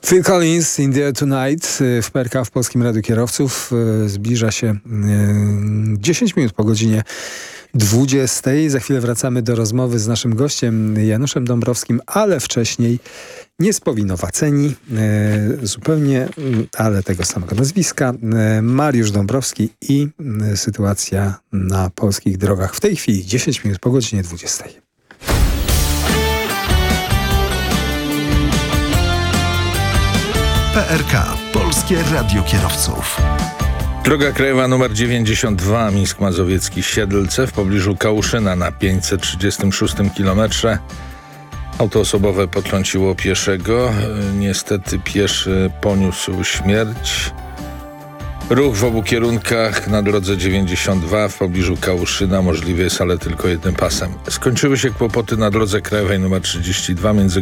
Phil Collins, In the Air Tonight w PRK w Polskim Radiu Kierowców. Zbliża się 10 minut po godzinie 20. Za chwilę wracamy do rozmowy z naszym gościem Januszem Dąbrowskim, ale wcześniej niespowinowaceni, zupełnie, ale tego samego nazwiska, Mariusz Dąbrowski i sytuacja na polskich drogach w tej chwili, 10 minut po godzinie 20. PRK, Polskie Radio Kierowców. Droga krajowa nr 92 Mińsk Mazowiecki-Siedlce w pobliżu Kałuszyna na 536 kilometrze. Auto osobowe potrąciło pieszego. Niestety pieszy poniósł śmierć. Ruch w obu kierunkach na drodze 92 w pobliżu Kałuszyna możliwy jest, ale tylko jednym pasem. Skończyły się kłopoty na drodze krajowej nr 32 między